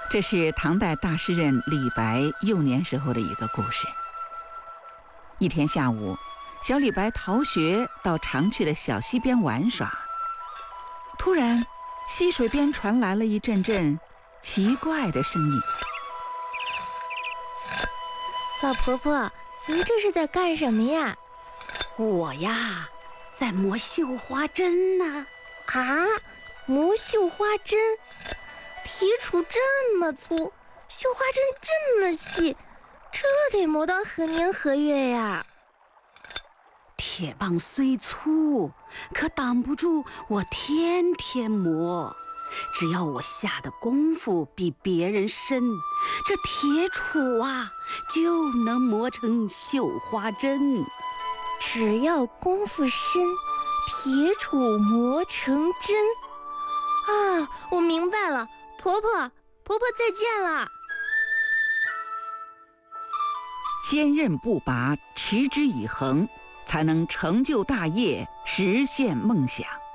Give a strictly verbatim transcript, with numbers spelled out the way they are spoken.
这是唐代大诗人李白幼年时候的一个故事。一天下午，小李白逃学到常去的小溪边玩耍，突然溪水边传来了一阵阵奇怪的声音。 老婆婆，您这是在干什么呀？ 我呀，在磨绣花针呢。 啊，磨绣花针，铁杵这么粗，绣花针这么细，这得磨到何年何月呀？ 铁棒虽粗，可挡不住我天天磨。只要我下的功夫比别人深，这铁杵啊就能磨成绣花针。 只要功夫深，铁杵磨成针。啊，我明白了，婆婆，婆婆再见了。 坚韧不拔，持之以恒，才能成就大业，实现梦想。